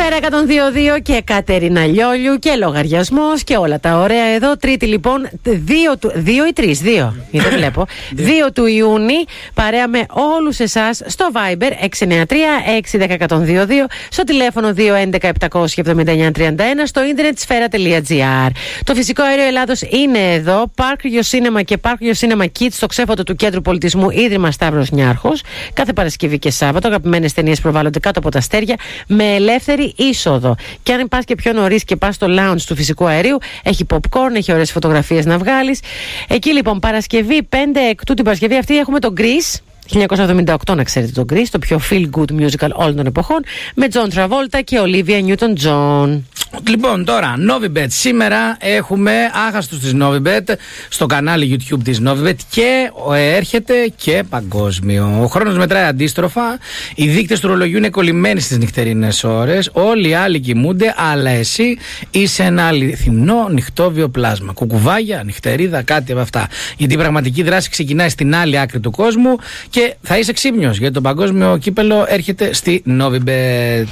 Σφαίρα 102.2 και Κατερίνα Λιόλιου και λογαριασμός και όλα τα ωραία εδώ. Τρίτη λοιπόν, 2 ή 3, 2, δεν βλέπω. 2 του Ιούνιου, παρέα με όλους εσάς στο Viber 693-610-102.2, στο τηλέφωνο 211-779-31, στο ίντερνετ σφαίρα.gr. Το φυσικό αέριο Ελλάδος είναι εδώ. Park Your Cinema και Park Your Cinema Kids στο ξέφωτο του Κέντρου Πολιτισμού Ίδρυμα Σταύρος Νιάρχος. Κάθε Παρασκευή και Σάββατο αγαπημένες ταινίες προβάλλονται κάτω από τα αστέρια με ελεύθερη είσοδο. Και αν πας και πιο νωρίς και πας στο lounge του φυσικού αερίου, έχει popcorn, έχει ωραίες φωτογραφίες να βγάλεις. Εκεί λοιπόν Παρασκευή 5 εκτού την Παρασκευή αυτή έχουμε το Grease. 1978, να ξέρετε το Grease, το πιο feel good musical όλων των εποχών, με John Travolta και Olivia Newton-John. Λοιπόν, τώρα, Novibet. Σήμερα έχουμε άχαστους της Novibet στο κανάλι YouTube της Novibet και έρχεται και παγκόσμιο. Ο χρόνος μετράει αντίστροφα. Οι δείκτες του ρολογιού είναι κολλημένοι στις νυχτερινές ώρες. Όλοι οι άλλοι κοιμούνται, αλλά εσύ είσαι ένα αληθινό νυχτόβιο πλάσμα. Κουκουβάγια, νυχτερίδα, κάτι από αυτά. Γιατί η πραγματική δράση ξεκινάει στην άλλη άκρη του κόσμου και θα είσαι ξύπνιος, γιατί το παγκόσμιο κύπελο έρχεται στη Novibet.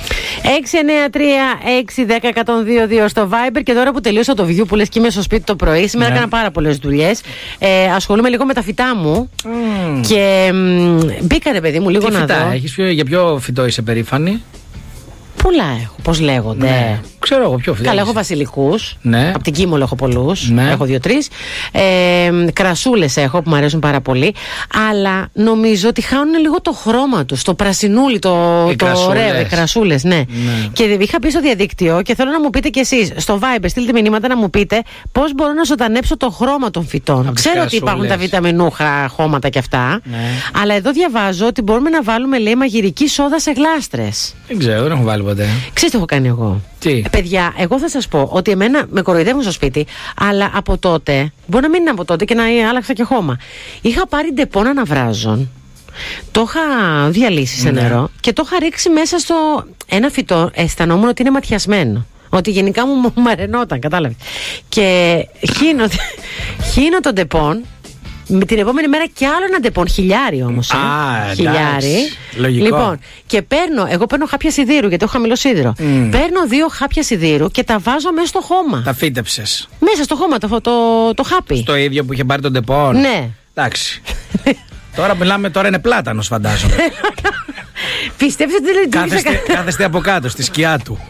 693-610-102.2 στο Viber. Και τώρα που τελείωσα το view που λες και είμαι στο σπίτι το πρωί, σήμερα έκανα πάρα πολλές δουλειές. Ασχολούμαι λίγο με τα φυτά μου. Και μπήκα, ρε παιδί μου, λίγο να δω. Έχεις για ποιο φυτό είσαι περήφανη? Πολλά έχω, πώς λέγονται. Ναι. Ξέρω εγώ ποιο φυτό. Καλά, έχω βασιλικούς. Ναι. Από την Κίμολο έχω πολλούς. Ναι. Έχω 2-3. Κρασούλες έχω που μου αρέσουν πάρα πολύ. Αλλά νομίζω ότι χάνουν λίγο το χρώμα τους. Το πρασινούλι, το ωραίο. Οι κρασούλες, ναι. Και είχα πει στο διαδίκτυο και θέλω να μου πείτε κι εσείς στο Viber, στείλτε μηνύματα να μου πείτε πώς μπορώ να ζωντανέψω το χρώμα των φυτών. Ξέρω ότι υπάρχουν τα βιταμινούχα χώματα κι αυτά. Ναι. Αλλά εδώ διαβάζω ότι μπορούμε να βάλουμε, λέει, μαγειρική σόδα σε γλάστρες. Δεν ξέρω, δεν έχω βάλει ποτέ. Ξέρετε τι έχω κάνει εγώ? Τι? Παιδιά, εγώ θα σας πω ότι εμένα με κοροϊδεύουν στο σπίτι, αλλά από τότε, μπορεί να μην είναι από τότε και να άλλαξα και χώμα. Είχα πάρει ντεπών αναβράζων, το είχα διαλύσει σε νερό και το είχα ρίξει μέσα στο ένα φυτό. Αισθανόμουν ότι είναι ματιασμένο. Ότι γενικά μου μαρενόταν, κατάλαβε. Και χύνω τον ντεπών. Με την επόμενη μέρα κι άλλο ένα ντεπών, χιλιάρι όμως. Χιλιάρι. Λογικό. Λοιπόν, και εγώ παίρνω χάπια σιδήρου, γιατί έχω χαμηλό σίδηρο. Παίρνω 2 χάπια σιδήρου και τα βάζω μέσα στο χώμα. Τα φύτεψες? Μέσα στο χώμα, το χάπι. Στο ίδιο που είχε πάρει τον ντεπών. Ναι. Εντάξει. Τώρα μιλάμε, τώρα είναι πλάτανος, φαντάζομαι. Πιστεύετε ότι δεν λειτουργήσε? Κάθεστε από κάτω, στη σκιά του.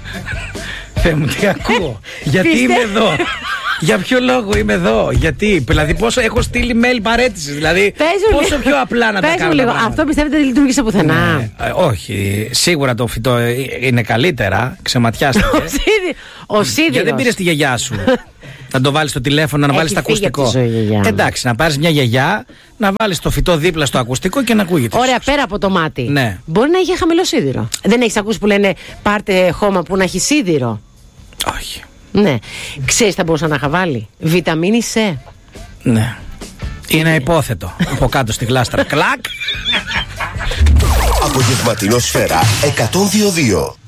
Θεέ μου, τι ακούω. Γιατί είμαι εδώ? Για ποιο λόγο είμαι εδώ? Γιατί, δηλαδή, πόσο έχω στείλει mail παρέτησης? Δηλαδή, πόσο πιο απλά να τα κάνω? Αυτό πιστεύετε δεν λειτουργήσε πουθενά? Όχι. Σίγουρα το φυτό είναι καλύτερα. Ξεματιάστηκε. Ο σίδηρος. Γιατί δεν πήρες τη γιαγιά σου? Να το βάλεις στο τηλέφωνο, να βάλεις το ακουστικό. Εντάξει, να πάρεις μια γιαγιά, να βάλεις το φυτό δίπλα στο ακουστικό και να ακούγεται. Ωραία, πέρα από το μάτι. Ναι. Μπορεί να είχε χαμηλό σίδηρο. Δεν έχεις ακούσει που λένε πάρτε χώμα που να έχει σίδηρο? Όχι. Ναι. Ξέρεις, θα μπορούσα να είχα βάλει βιταμίνη C. Ναι. Είναι υπόθετο. Από κάτω στη γλάστρα. Κλακ. Απογευματινό Σφαίρα 102.2.